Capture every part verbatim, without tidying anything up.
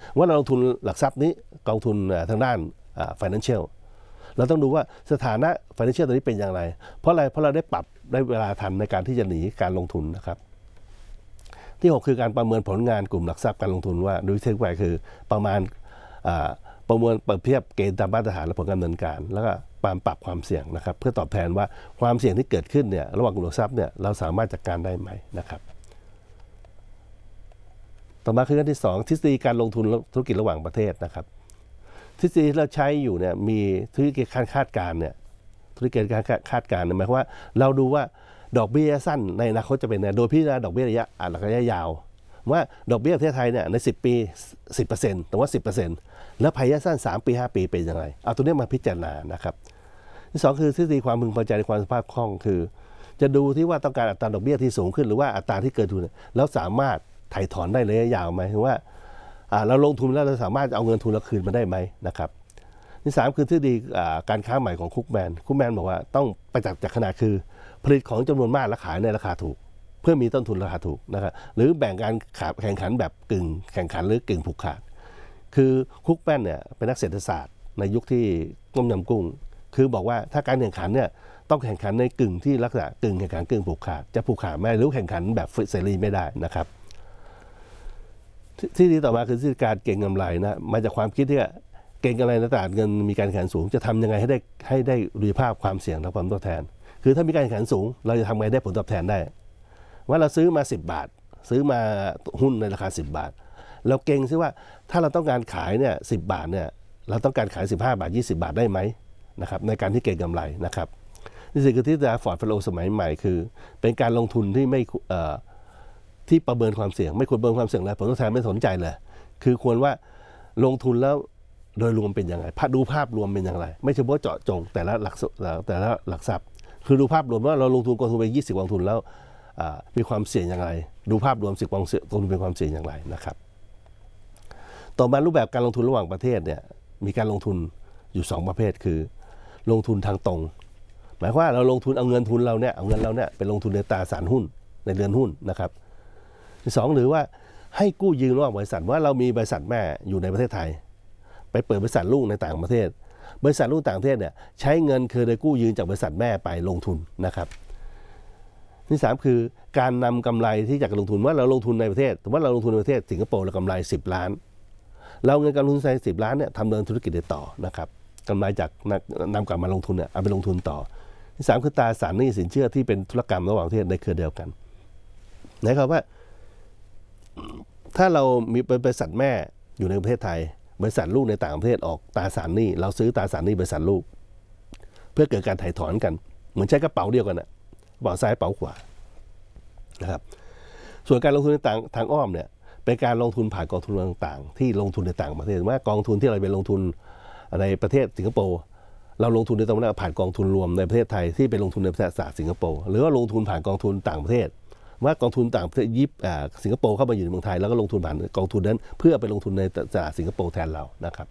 ว่าเราลงทุนหลักทรัพย์นี้กองทุนทางด้าน financial เราต้องดูว่าสถานะ financial ตัวนี้เป็นอย่างไรเพราะอะไรเพราะเราได้ปรับได้เวลาทันในการที่จะหนีการลงทุนนะครับที่หกคือการประเมินผลงานกลุ่มหลักทรัพย์การลงทุนว่าโดยเทคนิคคือประมาณประเมินเปรียบเทียบเกณฑ์ตามมาตรฐานและผลการดำเนินการแล้วก็ปรับปรับความเสี่ยงนะครับเพื่อตอบแทนว่าความเสี่ยงที่เกิดขึ้นเนี่ยระหว่างกลุ่มหลักทรัพย์เนี่ยเราสามารถจัดการได้ไหมนะครับต่อมาคือขั้นที่สองทฤษฎีการลงทุนธุรกิจระหว่างประเทศนะครับทฤษฎีที่เราใช้อยู่เนี่ยมีธุรกิจการคาดการณ์เนี่ยธุรกิจการคาดการณ์หมายความว่าเราดูว่าดอกเบี้ยสั้นในอนาคตจะเป็นไงโดยพิจารณาดอกเบี้ยระยะระยะยาวว่าดอกเบี้ยประเทศไทยเนี่ยในสิบปี สิบเปอร์เซ็นต์ แต่ว่า สิบเปอร์เซ็นต์ แล้วระยะสั้นสามปีห้าปีเป็นยังไงเอาตัวนี้มาพิจารณานะครับที่สองคือทฤษฎีความพึงพอใจในความสภาพคล่องคือจะดูที่ว่าต้องการอัตราดอกเบี้ยที่สูงขึ้นหรือว่าอัตราที่เกินทุนแล้วสามารถไถ่ถอนได้ระยะยาวไหมคือว่าเราลงทุนแล้วเราสามารถเอาเงินทุนเราคืนมาได้ไหมนะครับที่สามคือทฤษฎีการค้าใหม่ของคุกแมนคุกแมนบอกว่าต้องประจักษ์จากขนาดคือผลิตของจำนวนมากและขายในราคาถูกเพื่อมีต้นทุนราคาถูกนะครับหรือแบ่งการแข่งขันแบบกึ่งแข่งขันหรือกึ่งผูกขาดคือคุกแมนเนี่ยเป็นนักเศรษฐศาสตร์ในยุคที่ต้มยำกุ้งคือบอกว่าถ้าการแข่งขันเนี่ยต้องแข่งขันในกึ่งที่ลักษณะกึ่งแข่งขันกึ่งผูกขาดจะผูกขาดไม่หรือแข่งขันแบบเสรีไม่ได้นะครับที่ดีต่อมาคือทฤษฎีการเก็งกำไรนะมาจากความคิดที่เก็งกำไรในตลาดเงินมีการแข่งขันสูงจะทำยังไงให้ได้ให้ได้ประสิทธิภาพความเสี่ยงและความตอบแทนคือถ้ามีการแข่งขันสูงเราจะทำไงได้ผลตอบแทนได้ว่าเราซื้อมาสิบบาทซื้อมาหุ้นในราคาสิบบาทเราเก่งซิว่าถ้าเราต้องการขายเนี่ยสิบบาทเนี่ยเราต้องการขายสิบห้าบาทยี่สิบบาทได้ไหมนะครับในการที่เก็งกำไรนะครับนี่คือที่จะฟอร์ดเฟลโลสมัยใหม่คือเป็นการลงทุนที่ไม่ที่ประเมินความเสี่ยงไม่ควรประเมินความเสี่ยงแล้วผลตอบแทนไม่สนใจเลยคือควรว่าลงทุนแล้วโดยรวมเป็นยังไงดูภาพรวมเป็นอย่างไรไม่เฉพาะเจาะจงแต่ละหลักแต่ละหลักทรัพย์คือดูภาพรวมว่าเราลงทุนกองทุนไปยี่สิบกองทุนแล้วมีความเสี่ยงอย่างไรดูภาพรวมสิบกองทุนเป็นความเสี่ยงอย่างไรนะครับต่อมารูปแบบการลงทุนระหว่างประเทศเนี่ยมีการลงทุนอยู่สองประเภทคือลงทุนทางตรงหมายความว่าเราลงทุนเอาเงินทุนเราเนี่ยเอาเงินเราเนี่ยไปลงทุนในตราสารหุ้นในเรือนหุ้นนะครับที่สองหรือว่าให้กู้ยืมระหว่างบริษัทว่าเรามีบริษัทแม่อยู่ในประเทศไทยไปเปิดบริษัทลูกในต่างประเทศบริษัทลูกต่างประเทศเนี่ยใช้เงินเคยได้กู้ยืมจากบริษัทแม่ไปลงทุนนะครับที่สามคือการนำกำไรที่จากลงทุนว่าเราลงทุนในประเทศแต่ว่าเราลงทุนในประเทศสิงคโปร์เรากำไรสิบล้านเราเงินการลงทุนในสิบล้านเนี่ยทำเดินธุรกิจได้ต่อนะครับกำไรจากนำกลับมาลงทุนเนี่ยเอาไปลงทุนต่อที่สามคือตราสารหนี้สินเชื่อที่เป็นธุรกรรมระหว่างประเทศในเครือเดียวกันนะครับว่าถ้าเรามีบริษัทแม่อยู่ในประเทศไทยบริษัทลูกในต่างประเทศออกตราสารหนี้เราซื้อตราสารหนี้บริษัทลูกเพื่อเกิดการถ่ายถอนกันเหมือนใช้กระเป๋าเดียวกันนะกระเป๋าซ้ายกระเป๋าขวานะครับส่วนการลงทุนในต่างทางอ้อมเนี่ยเป็นการลงทุนผ่านกองทุนต่างๆที่ลงทุนในต่างประเทศว่ากองทุนที่เราไปลงทุนในประเทศสิงคโปร์เราลงทุนในตรงนั้นผ่านกองทุนรวมในประเทศไทยที่ไปลงทุนในประเทศศาสตร์สิงคโปร์หรือว่าลงทุนผ่านกองทุนต่างประเทศว่ากองทุนต่างประเทศยิปสิงคโปร์เข้ามาอยู่ในเมืองไทยแล้วก็ลงทุนผ่านกองทุนนั้นเพื่อไปลงทุนในตลาดสิงคโปร์แทนเรานะครับ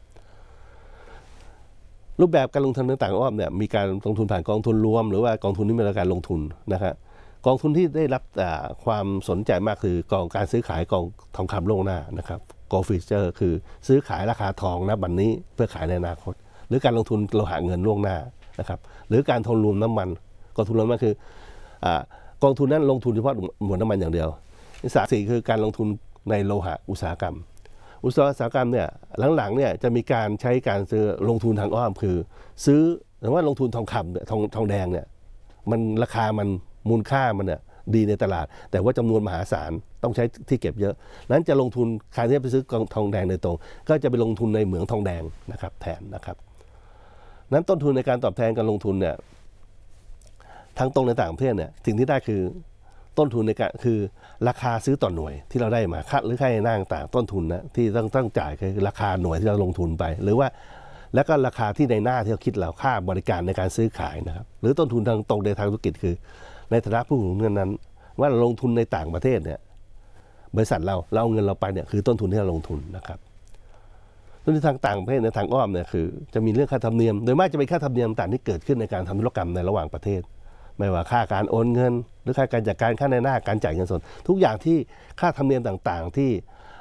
รูปแบบการลงทุนต่างๆอ้อมเนี่ยมีการลงทุนผ่านกองทุนรวมหรือว่ากองทุนที่มีการลงทุนนะครับกองทุนที่ได้รับความสนใจมากคือกองการซื้อขายกองทองคำล่วงหน้านะครับกองฟิวเจอร์คือซื้อขายราคาทองณบัดนี้เพื่อขายในอนาคตหรือการลงทุนโลหะเงินล่วงหน้านะครับหรือการทุนรวมน้ำมันกองทุนรวมน้ำมันคือกองทุนนั้นลงทุนเฉพาะหมวดน้ำมันอย่างเดียวสามสี่คือการลงทุนในโลหะอุตสาหกรรมอุตสาหกรรมเนี่ยหลังๆเนี่ยจะมีการใช้การซื้อลงทุนทางอ้อมคือซื้อหรือว่าลงทุนทองคำทองทองแดงเนี่ยมันราคามันมูลค่ามันเนี่ยดีในตลาดแต่ว่าจำนวนมหาศาลต้องใช้ที่เก็บเยอะนั้นจะลงทุนใครที่ไปซื้อกองทองแดงโดยตรงก็จะไปลงทุนในเหมืองทองแดงนะครับแทนนะครับนั้นต้นทุนในการตอบแทนการลงทุนเนี่ยทั้งตรงในต่างประเทศเนี่ยสิ่งที่ได้คือต้นทุนในการคือราคาซื้อต่อหน่วยที่เราได้มาค่าหรือค่าในหน้าต่างต้นทุนนะที่ต้องต้องจ่ายคือราคาหน่วยที่เราลงทุนไปหรือว่าแล้วก็ราคาที่ในหน้าที่เราคิดเราค่าบริการในการซื้อขายนะครับหรือต้นทุนทางตรงในทางธุรกิจคือในฐานะผู้ถือหุ้นนั้นว่าเราลงทุนในต่างประเทศเนี่ยบริษัทเราเราเอาเงินเราไปเนี่ยคือต้นทุนที่เราลงทุนนะครับต้นทุนทางต่างประเทศในทางอ้อมเนี่ยคือจะมีเรื่องค่าธรรมเนียมโดยมากจะเป็นค่าธรรมเนียมต่างที่เกิดขึ้นในการทำธุรกรรมในระหว่างประเทศไม่ว่าค่าการโอนเงินหรือค่าการจัดการค่าในหน้าการจ่ายเงินสดทุกอย่างที่ค่าธรรมเนียมต่างๆที่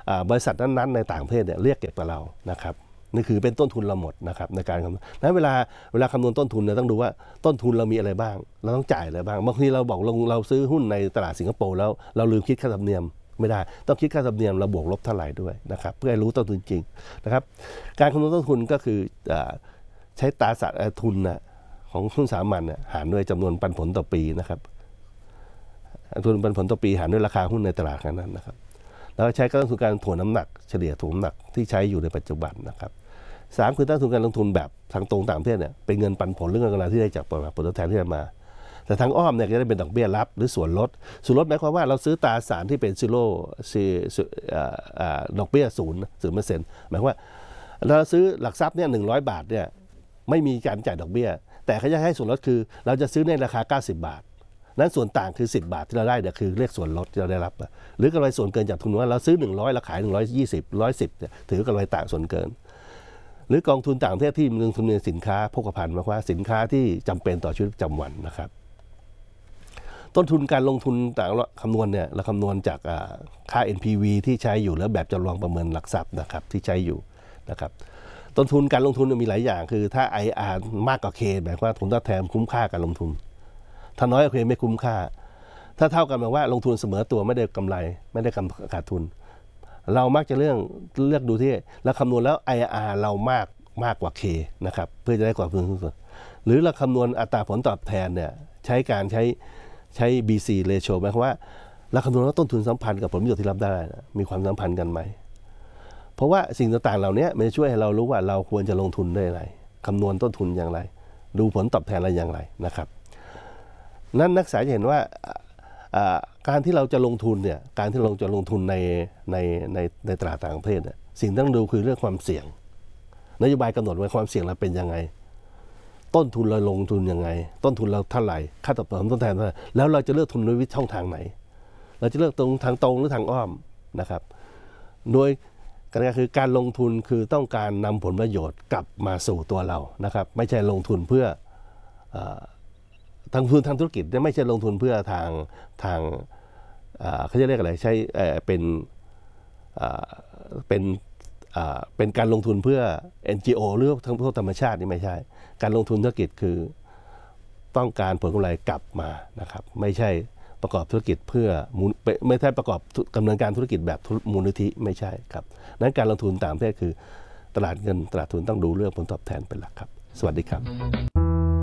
บริษัทนั้นๆในต่างประเทศเนี่ยเรียกเก็บกับเรานะครับนี่คือเป็นต้นทุนเราหมดนะครับในการคำนวณนั้นเวลาเวลาคำนวณต้นทุนเนี่ยต้องดูว่าต้นทุนเรามีอะไรบ้างเราต้องจ่ายอะไรบ้างบางทีเราบอกเราเราซื้อหุ้นในตลาดสิงคโปร์แล้วเราลืมคิดค่าธรรมเนียมไม่ได้ต้องคิดค่าธรรมเนียมเราบวกลบเท่าไหร่ด้วยนะครับเพื่อให้รู้ต้นทุนจริงนะครับการคำนวณต้นทุนก็คือใช้ตราสารทุนนะของหุ้นสามัญเนี่ยหารด้วยจำนวนปันผลต่อปีนะครับทุนปันผลต่อปีหารด้วยราคาหุ้นในตลาดนั้นนะครับแล้วใช้ต้นทุนการถ่วงน้ำหนักเฉลี่ยถ่วงน้ำหนักที่ใช้อยู่ในปัจจุบันนะครับสามคือต้นทุนการลงทุนแบบทางตรงต่างประเทศเนี่ยเป็นเงินปันผลหรือเงินกำไรที่ได้จากผลตอบแทนที่ได้มาแต่ทางอ้อมเนี่ยจะได้เป็นดอกเบี้ยรับหรือส่วนลดส่วนลดหมายความว่าเราซื้อตราสารที่เป็นซีโร่ดอกเบี้ยศูนย์ศูนย์เปอร์เซ็นต์หมายความว่าเราซื้อหลักทรัพย์เนี่ยหนึ่งร้อยบาทเนี่ยไม่มีการจ่ายดอกเบี้ยแต่เขาจะให้ส่วนลดคือเราจะซื้อในราคาเก้าสิบบาทนั้นส่วนต่างคือสิบบาทที่เราได้เนี่ยคือเรียกส่วนลดที่เราได้รับหรือกำไรส่วนเกินจากทุนว่าเราซื้อหนึ่งร้อยเราขายหนึ่งร้อยยี่สิบ หนึ่งร้อยสิบเนี่ยถือกำไรต่างส่วนเกินหรือกองทุนต่างประเทศที่ลงทุนในสินค้าโภคภัณฑ์หมายความว่าสินค้าที่จำเป็นต่อชีวิตประจำวันนะครับต้นทุนการลงทุนต่างคำนวณเนี่ยเราคำนวณจากค่า เอ็น พี วี ที่ใช้อยู่แล้วแบบจำลองประเมินหลักทรัพย์นะครับที่ใช้อยู่นะครับต้นทุนการลงทุนมีหลายอย่างคือถ้า ไอ อาร์ มากกว่า K หมายความว่าผลตอบแทนคุ้มค่าการลงทุนถ้าน้อยกว่า K ไม่คุ้มค่าถ้าเท่ากันแปลว่าลงทุนเสมอตัวไม่ได้กำไรไม่ได้ขาดทุนเรามักจะเรื่องเลือกดูที่เราคำนวณแล้ว ไอ อาร์ เรามากมากกว่า K นะครับเพื่อจะได้กว่าทุนสุดหรือเราคำนวณอัตราผลตอบแทนเนี่ยใช้การใช้ใช้ บี ซี ratio หมายความว่าเราคำนวณว่าต้นทุนสัมพันธ์กับผลประโยชน์ที่รับได้นะมีความสัมพันธ์กันไหมเพราะว่าสิ่งต่างๆเหล่านี้มันจะช่วยให้เรารู้ว่าเราควรจะลงทุนได้อะไรคำนวณต้นทุนอย่างไรดูผลตอบแทนอะไรอย่างไรนะครับนั้นนักศึกษาจะเห็นว่าการที่เราจะลงทุนเนี่ยการที่เราจะลงทุนในในในในตลาดต่างประเทศเนี่ยสิ่งที่ต้องดูคือเรื่องความเสี่ยงนโยบายกำหนดไว้ความเสี่ยงเราเป็นยังไงต้นทุนเราลงทุนยังไงต้นทุนเราเท่าไหร่ค่าตอบแทนต้นแทนเท่าไหร่แล้วเราจะเลือกทุนด้วยวิธีช่องทางไหนเราจะเลือกตรงทางตรงหรือทางอ้อมนะครับโดยก็คือการลงทุนคือต้องการนำผลประโยชน์กลับมาสู่ตัวเรานะครับไม่ใช่ลงทุนเพื่อทางทุนทางธุรกิจไม่ใช่ลงทุนเพื่อทางทางเขาจะเรียกอะไรใช้เป็นเป็นเป็นการลงทุนเพื่อ เอ็น จี โอ หรือทั้งพวกธรรมชาตินี่ไม่ใช่การลงทุนธุรกิจคือต้องการผลกำไรกลับมานะครับไม่ใช่ประกอบธุรกิจเพื่อไม่ใช่ประกอบดำเนินการธุรกิจแบบมูลนิธิไม่ใช่ครับนั้นการลงทุนต่างประเทศคือตลาดเงินตลาดทุนต้องดูเรื่องผลตอบแทนเป็นหลักครับสวัสดีครับ